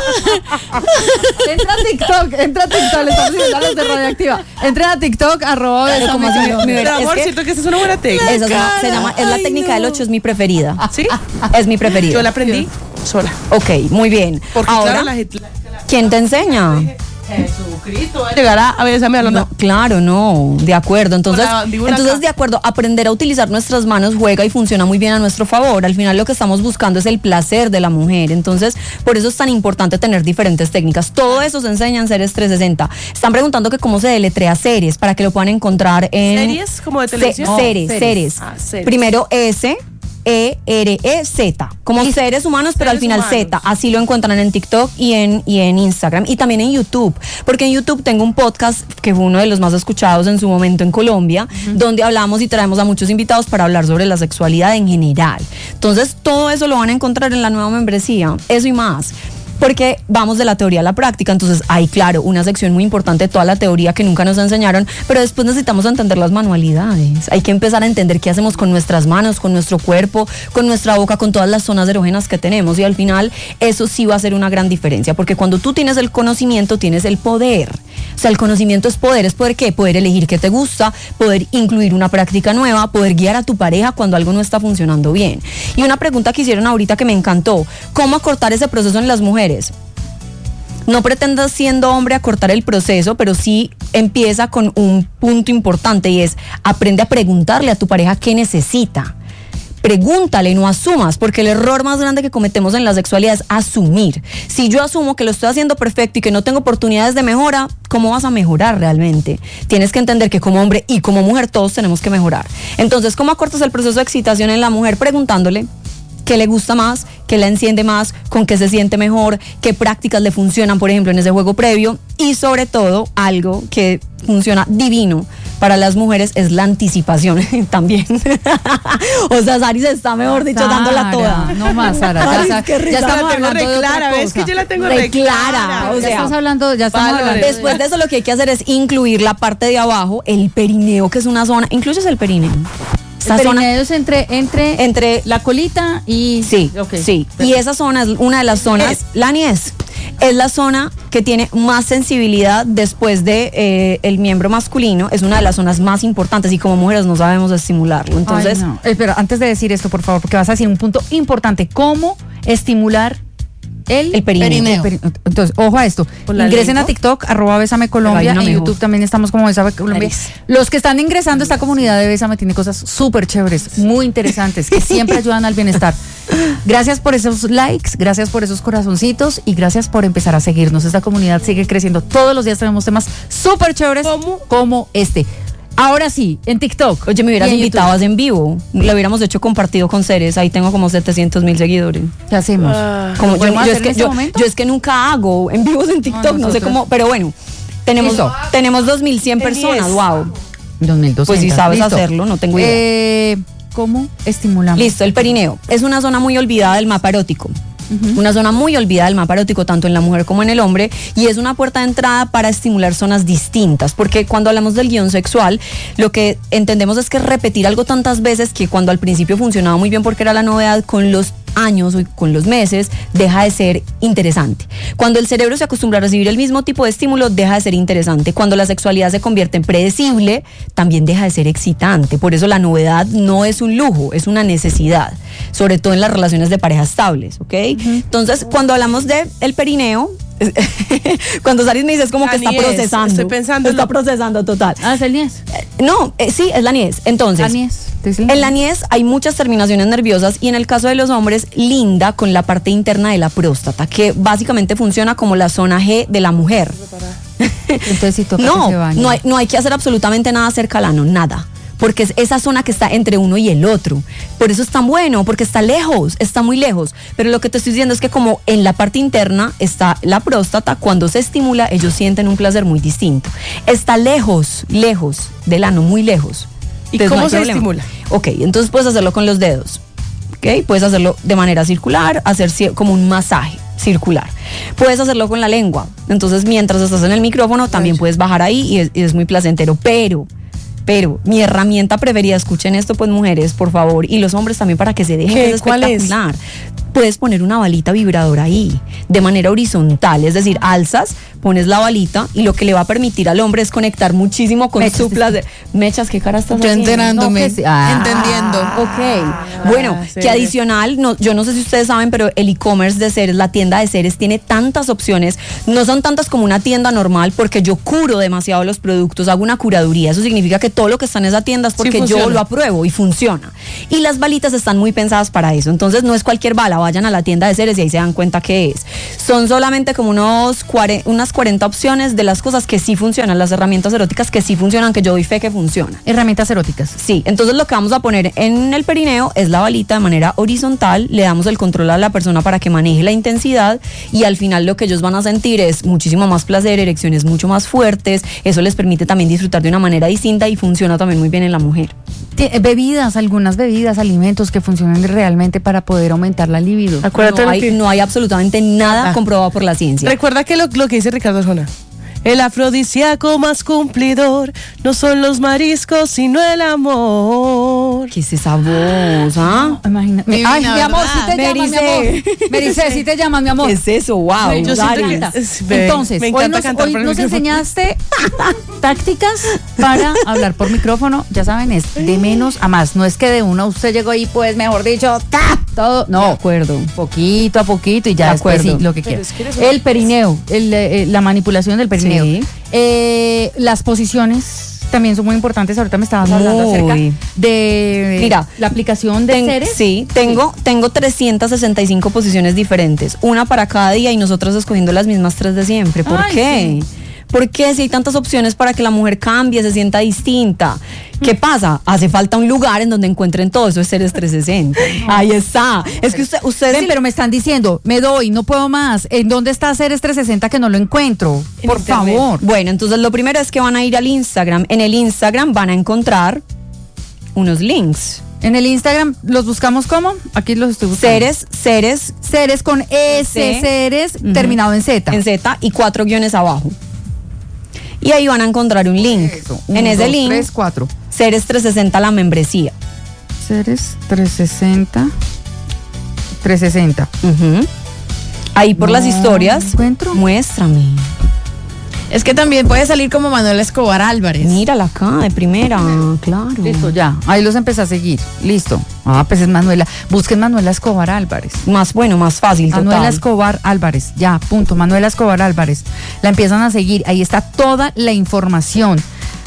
Entra a TikTok, entra a TikTok, le estamos diciendo a los de Radioactiva. Entren a TikTok, arroba Pero como así, mi- mi- Pero es amor, que- siento que esa es una buena técnica. Esa es, una- se llama, es la Ay, técnica no. del ocho, es mi preferida. ¿Sí? Es mi preferida. Yo la aprendí sola. Ok, muy bien. Porque Ahora, claro, la gente... ¿quién te enseña? Jesucristo va a llegar a, a besarme a la No, claro, no, de acuerdo. Entonces, Con la mandíbula entonces acá. de acuerdo, aprender a utilizar nuestras manos juega y funciona muy bien a nuestro favor. Al final lo que estamos buscando es el placer de la mujer. Entonces, por eso es tan importante tener diferentes técnicas. Todo eso se enseña en Series trescientos sesenta. Están preguntando que cómo se deletrea Series para que lo puedan encontrar en ¿Series como de Se- televisión? No, Series, series. series. Ah, series. Primero S E R E Z, como seres humanos, pero al Seres final humanos. Z. Así lo encuentran en TikTok y en, y en Instagram y también en YouTube, porque en YouTube tengo un podcast que fue uno de los más escuchados en su momento en Colombia, donde hablamos y traemos a muchos invitados para hablar sobre la sexualidad en general. Entonces, todo eso lo van a encontrar en la nueva membresía, eso y más. Porque vamos de la teoría a la práctica, entonces hay, claro, una sección muy importante de toda la teoría que nunca nos enseñaron, pero después necesitamos entender las manualidades. Hay que empezar a entender qué hacemos con nuestras manos, con nuestro cuerpo, con nuestra boca, con todas las zonas erógenas que tenemos, y al final eso sí va a ser una gran diferencia, porque cuando tú tienes el conocimiento, tienes el poder. O sea, el conocimiento es poder. ¿Es poder qué? Poder elegir qué te gusta, poder incluir una práctica nueva, poder guiar a tu pareja cuando algo no está funcionando bien. Y una pregunta que hicieron ahorita que me encantó: ¿cómo acortar ese proceso en las mujeres? No pretendas siendo hombre acortar el proceso, pero sí empieza con un punto importante, y es: aprende a preguntarle a tu pareja qué necesita. Pregúntale, no asumas, porque el error más grande que cometemos en la sexualidad es asumir. Si yo asumo que lo estoy haciendo perfecto y que no tengo oportunidades de mejora, ¿cómo vas a mejorar realmente? Tienes que entender que como hombre y como mujer todos tenemos que mejorar. Entonces, ¿cómo acortas el proceso de excitación en la mujer? Preguntándole qué le gusta más, qué la enciende más, con qué se siente mejor, qué prácticas le funcionan, por ejemplo, en ese juego previo, y sobre todo, algo que funciona divino para las mujeres es la anticipación también. O sea, Sari se está, mejor dicho, Sara, dándola toda. No más, Sara. Ay, Ya, qué risa. ya estamos La tengo hablando re de otra clara, ¿ves? cosa. Que yo la tengo Re re clara, clara. o Ya sea, estamos hablando, ya estamos vale, hablando. Después de eso, lo que hay que hacer es incluir la parte de abajo, el perineo, que es una zona. ¿Incluyes el perineo? Esta El zona perineo es entre, entre, entre la colita y... Sí, Ok. sí. Y esa zona es una de las zonas, la niez, es la zona que tiene más sensibilidad después de eh, el miembro masculino, es una de las zonas más importantes, y como mujeres no sabemos estimularlo. Entonces, Ay, no. Espera, antes de decir esto, por favor, porque vas a decir un punto importante: ¿cómo estimular el, El perineo. el peri- Entonces, ojo a esto. ¿Con la Ingresen lengua? a TikTok, arroba Bésame Pero hay Colombia. una En mejor. YouTube también estamos como Bésame Colombia. Nariz. Los que están ingresando a esta comunidad de Bésame tiene cosas súper chéveres, muy interesantes, que siempre ayudan al bienestar. Gracias por esos likes, gracias por esos corazoncitos y gracias por empezar a seguirnos. Esta comunidad sigue creciendo. Todos los días tenemos temas súper chéveres ¿Cómo? como este. Ahora sí, en TikTok. oye, me hubieras y en invitado YouTube. en vivo, lo hubiéramos hecho compartido con Ceres, ahí tengo como setecientos mil seguidores. ¿Qué hacemos? Ah. Como ¿Lo yo, podemos yo hacer es que, en este yo, momento? yo es que nunca hago en vivos en TikTok, no sé nosotros. cómo, pero bueno, tenemos, Listo. tenemos dos mil cien En personas, diez. wow. dos mil doscientos. Pues si sabes Listo. hacerlo, no tengo idea. Eh, ¿Cómo estimulamos? Listo, el perineo es una zona muy olvidada del mapa erótico. Una zona muy olvidada del mapa erótico, tanto en la mujer como en el hombre, y es una puerta de entrada para estimular zonas distintas, porque cuando hablamos del guión sexual, lo que entendemos es que repetir algo tantas veces que cuando al principio funcionaba muy bien porque era la novedad, con los años o con los meses deja de ser interesante. Cuando el cerebro se acostumbra a recibir el mismo tipo de estímulo, deja de ser interesante. Cuando la sexualidad se convierte en predecible, también deja de ser excitante. Por eso la novedad no es un lujo, es una necesidad, sobre todo en las relaciones de pareja estables, ¿ok? Entonces, cuando hablamos de el perineo, cuando Saris me dice es como La que está niez, procesando. estoy pensando en Está lo- procesando total. Ah, es el niés. No, eh, sí, es la niez. Entonces, La niés. ¿Es el en la niez hay muchas terminaciones nerviosas, y en el caso de los hombres linda con la parte interna de la próstata, que básicamente funciona como la zona G de la mujer. Entonces, si toca No, que se bañe. no hay, no hay que hacer absolutamente nada cerca al ano, nada. Porque es esa zona que está entre uno y el otro. Por eso es tan bueno, porque está lejos, está muy lejos. Pero lo que te estoy diciendo es que como en la parte interna está la próstata, cuando se estimula, ellos sienten un placer muy distinto. Está lejos, lejos del ano, muy lejos. ¿Y Entonces, cómo no hay se problema. estimula? Ok, entonces puedes hacerlo con los dedos. Ok, puedes hacerlo de manera circular, hacer ci- como un masaje circular. Puedes hacerlo con la lengua. Entonces, mientras estás en el micrófono, también puedes bajar ahí y es, y es muy placentero. Pero, pero, mi herramienta preferida, escuchen esto, pues, mujeres, por favor, y los hombres también, para que se dejen, ¿Qué? es ¿Cuál es? espectacular. puedes poner una balita vibradora ahí, de manera horizontal, es decir, alzas, pones la balita y lo que le va a permitir al hombre es conectar muchísimo con Mechas, su placer. Mechas, ¿qué cara estás Yo haciendo? enterándome, No, que sí. Ah. entendiendo. Ok, bueno, sí. que adicional, no, yo no sé si ustedes saben, pero el e-commerce de Ceres, la tienda de Ceres, tiene tantas opciones, no son tantas como una tienda normal, porque yo curo demasiado los productos, hago una curaduría, eso significa que todo lo que está en esa tienda es porque Sí, yo funciona. lo apruebo y funciona. Y las balitas están muy pensadas para eso, entonces no es cualquier bala, vayan a la tienda de Ceres y ahí se dan cuenta qué es. Son solamente como unos cuare- unas cuarenta opciones de las cosas que sí funcionan, las herramientas eróticas que sí funcionan, que yo doy fe que funcionan. Herramientas eróticas. Sí, entonces lo que vamos a poner en el perineo es la balita de manera horizontal, le damos el control a la persona para que maneje la intensidad y al final lo que ellos van a sentir es muchísimo más placer, erecciones mucho más fuertes, eso les permite también disfrutar de una manera distinta y funciona también muy bien en la mujer. Tie- Bebidas, algunas bebidas, alimentos que funcionan realmente para poder aumentar la libido. Acuérdate No lo hay, que- no hay absolutamente nada Ah. comprobado por la ciencia. Recuerda que lo, lo que dice Ricardo Arjona. El afrodisíaco más cumplidor no son los mariscos, sino el amor. ¿Qué es esa voz? ¿Ah? Imagínate. Divina, Ay, mi amor, si te ¿verdad? llamas, mi amor. Meritze. Meritze, si te llamas, mi amor. ¿Qué es eso? Wow. Ay, yo Dari. siento que- es- me- Entonces, me hoy encanta nos, cantar hoy por el nos micrófono. enseñaste tácticas para hablar por micrófono. Ya saben, es de menos a más. No es que de uno usted llegó y pues, mejor dicho, ¡ta! Todo. De No, acuerdo. poquito a poquito y ya De después acuerdo. sí, lo que Pero quiera. es que eres- El perineo, el, eh, la manipulación del perineo. Sí. Eh, las posiciones también son muy importantes. Ahorita me estabas hablando Muy. acerca de Mira, la aplicación de Ten- Ceres. Sí, tengo, tengo trescientas sesenta y cinco posiciones diferentes, una para cada día y nosotros escogiendo las mismas tres de siempre. ¿Por Ay, qué? sí. ¿Por qué si hay tantas opciones para que la mujer cambie, se sienta distinta? ¿Qué pasa? Hace falta un lugar en donde encuentren todo eso, es Ceres trescientos sesenta. Ahí está. Es que usted, ustedes... Ven, sí- pero me están diciendo, me doy, no puedo más. ¿En dónde está Ceres trescientos sesenta que no lo encuentro? En Por internet. favor. Bueno, entonces lo primero es que van a ir al Instagram. En el Instagram van a encontrar unos links. En el Instagram los buscamos como, aquí los estoy buscando. Ceres, Ceres Ceres con S, C. Ceres, Ujú. terminado en Z. en Z y cuatro guiones abajo. Y ahí van a encontrar un link. Eso, en uno, ese dos, link, tres, cuatro. Ceres trescientos sesenta la membresía. Ceres trescientos sesenta. trescientos sesenta. Ujú. Ahí por No las historias. encuentro. Muéstrame. Es que también puede salir como Manuel Escobar Álvarez. Mírala acá, de primera. Claro. Listo, ya. Ahí los empecé a seguir. Listo. Ah, pues es Manuela. Busquen Manuela Escobar Álvarez. Más bueno, más fácil. Manuela total. Escobar Álvarez, ya, punto. Manuela Escobar Álvarez. La empiezan a seguir. Ahí está toda la información.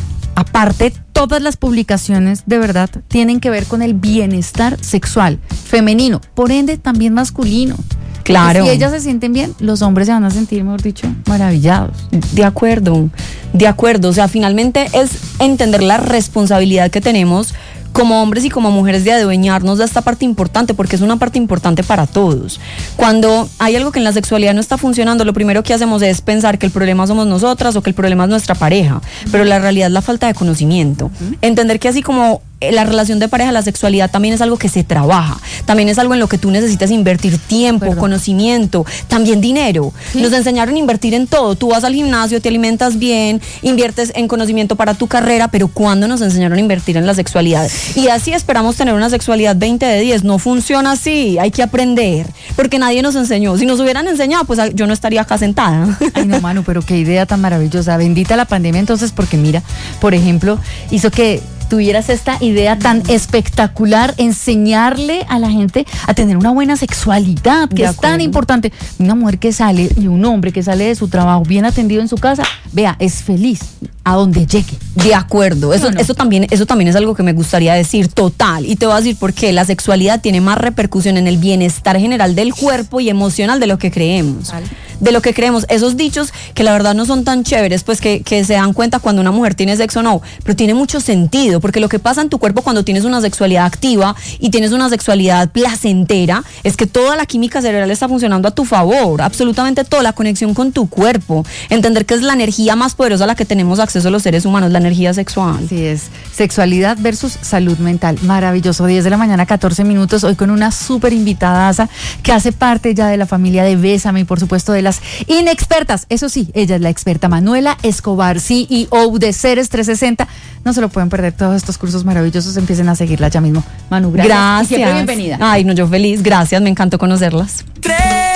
Aparte, todas las publicaciones de verdad tienen que ver con el bienestar sexual femenino, por ende también masculino. Claro. Si ellas se sienten bien, los hombres se van a sentir, mejor dicho, maravillados. De acuerdo, de acuerdo. O sea, finalmente es entender la responsabilidad que tenemos como hombres y como mujeres de adueñarnos de esta parte importante, porque es una parte importante para todos. Cuando hay algo que en la sexualidad no está funcionando, lo primero que hacemos es pensar que el problema somos nosotras o que el problema es nuestra pareja, pero la realidad es la falta de conocimiento. Entender que así como eh, la relación de pareja, la sexualidad también es algo que se trabaja, también es algo en lo que tú necesitas invertir tiempo, Perdón. conocimiento, también dinero. Sí. Nos enseñaron a invertir en todo. Tú vas al gimnasio, te alimentas bien, inviertes en conocimiento para tu carrera, pero ¿cuándo nos enseñaron a invertir en la sexualidad? Y así esperamos tener una sexualidad veinte de diez. No funciona así, hay que aprender, porque nadie nos enseñó. Si nos hubieran enseñado, pues yo no estaría acá sentada. Ay, no, Manu, pero qué idea tan maravillosa. Bendita la pandemia entonces, porque mira, por ejemplo, hizo que tuvieras esta idea tan espectacular, enseñarle a la gente a tener una buena sexualidad, que De es tan acuerdo. importante. Una mujer que sale y un hombre que sale de su trabajo bien atendido en su casa, vea, es feliz a donde llegue. De acuerdo, eso, No, no. eso, también, eso también es algo que me gustaría decir, total. Y te voy a decir por qué. La sexualidad tiene más repercusión en el bienestar general del cuerpo y emocional de lo que creemos. Vale. De lo que creemos. Esos dichos que la verdad no son tan chéveres, pues que, que se dan cuenta cuando una mujer tiene sexo o no, pero tiene mucho sentido, porque lo que pasa en tu cuerpo cuando tienes una sexualidad activa y tienes una sexualidad placentera es que toda la química cerebral está funcionando a tu favor, absolutamente toda la conexión con tu cuerpo, entender que es la energía más poderosa a la que tenemos acceso los seres humanos, la energía sexual. Así es, sexualidad versus salud mental. Maravilloso, diez de la mañana, catorce minutos, hoy con una súper invitada que hace parte ya de la familia de Bésame y por supuesto de la las inexpertas. Eso sí, ella es la experta Manuela Escobar, C E O de Ceres trescientos sesenta. No se lo pueden perder, todos estos cursos maravillosos. Empiecen a seguirla ya mismo. Manu, gracias. Gracias. Y siempre bienvenida. Ay, no, yo feliz. Gracias, me encantó conocerlas. Tres.